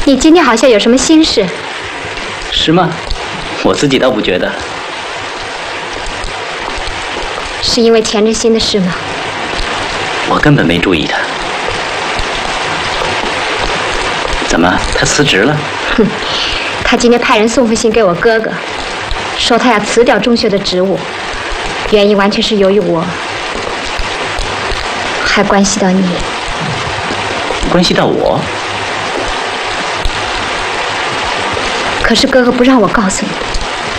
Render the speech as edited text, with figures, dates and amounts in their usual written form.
你今天好像有什么心事？ 是吗？我自己倒不觉得。 是因为钱真心的事吗？ 我根本没注意他。怎么，他辞职了？ 哼，他今天派人送封信给我哥哥，说他要辞掉中学的职务，原因完全是由于我，还关系到你。 关系到我？ 可是哥哥不让我告诉你。